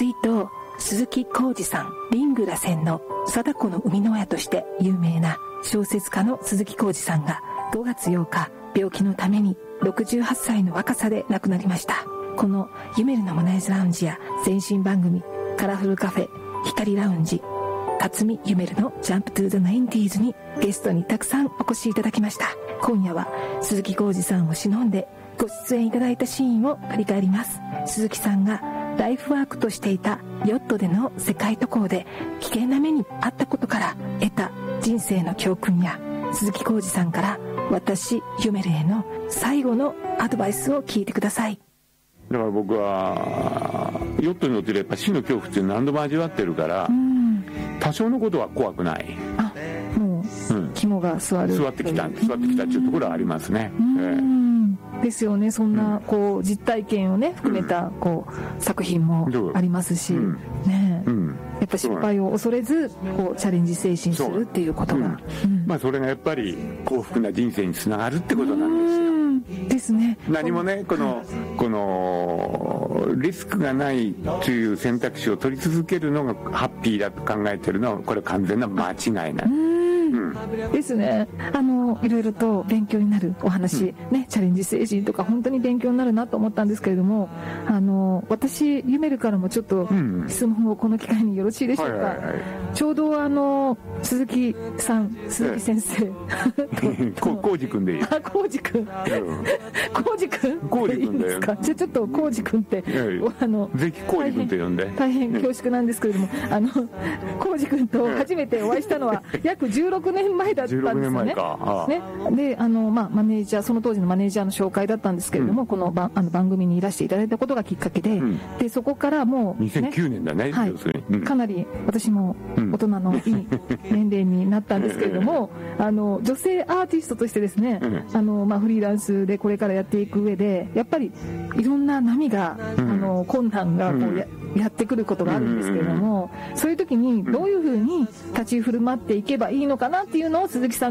追悼鈴木浩二さん、リングらせんの貞子の生みの親として有名な小説家の鈴木浩二さんが5月8日病気のために68歳の若さで亡くなりました。このユメルのモナイズラウンジや前身番組カラフルカフェ、光ラウンジ、辰巳ユメルのジャンプトゥザ90sにゲストにたくさんお越しいただきました。今夜は鈴木浩二さんを偲んでご出演いただいたシーンを振り返ります。鈴木さんがライフワークとしていたヨットでの世界渡航で危険な目に遭ったことから得た人生の教訓や、鈴木浩二さんから私ユメルへの最後のアドバイスを聞いてください。 だから僕はヨットに乗ってるやっぱ死の恐怖っていうの何度も味わってるから、多少のことは怖くない。 あ、もう、肝が座ってきたっていうところはありますね。ですよね。そんなこう実体験をね含めたこう作品もありますし、ね、やっぱ失敗を恐れずこうチャレンジ精神するっていうことが、 まあそれがやっぱり幸福な人生につながるってことなんですよ。 ですね。 何もねこのリスクがないという選択肢を取り続けるのがハッピーだと考えてるのはこれ完全な間違いなんですね。いろいろと勉強になるお話、ね、チャレンジ精神とか本当に勉強になるなと思ったんですけれども、私ユメルからもちょっと質問をこの機会によろしいでしょうか。ちょうど鈴木先生浩二君でいい。 浩二君でいいんですか。じゃあちょっと浩二君ってぜひ浩二君と呼んで。 大変恐縮なんですけれども、浩二君と初めてお会いしたのは約16年前だったんですよね。でマネージャー、その当時のマネージャーの紹介だったんですけれども、この番組にいらしていただいたことがきっかけで、でそこからもう、 2009年だね、 かなり私も大人のいい年齢になったんですけれども、女性アーティストとしてですね、フリーランスでこれからやっていく上でやっぱりいろんな波が、困難がこうやってくることがあるんですけれども、そういう時にどういうふうに立ち振る舞っていけばいいのかなっていうのを鈴木さん